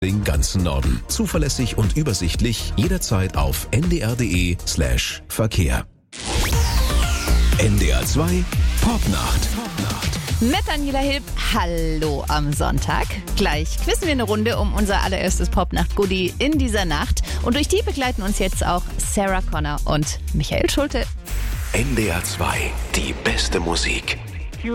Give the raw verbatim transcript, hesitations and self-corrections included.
Den ganzen Norden. Zuverlässig und übersichtlich, jederzeit auf n d r punkt d e slash Verkehr. N D R zwei Popnacht. Mit Daniela Hilb, hallo am Sonntag. Gleich quizzen wir eine Runde um unser allererstes Popnacht-Goodie in dieser Nacht. Und durch die begleiten uns jetzt auch Sarah Connor und Michael Schulte. N D R zwei, die beste Musik.